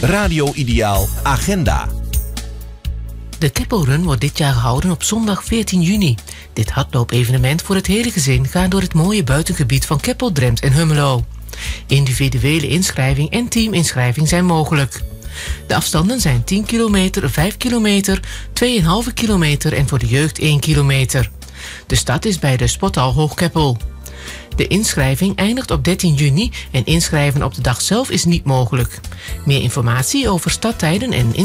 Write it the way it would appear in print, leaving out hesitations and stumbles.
Radio Ideaal Agenda. De Keppelrun wordt dit jaar gehouden op zondag 14 juni. Dit hardloopevenement voor het hele gezin gaat door het mooie buitengebied van Keppel, Drempt en Hummelo. Individuele inschrijving en teaminschrijving zijn mogelijk. De afstanden zijn 10 kilometer, 5 kilometer, 2,5 kilometer en voor de jeugd 1 kilometer. De start is bij de Sporthal Hoog-Keppel. De inschrijving eindigt op 13 juni en inschrijven op de dag zelf is niet mogelijk. Meer informatie over starttijden en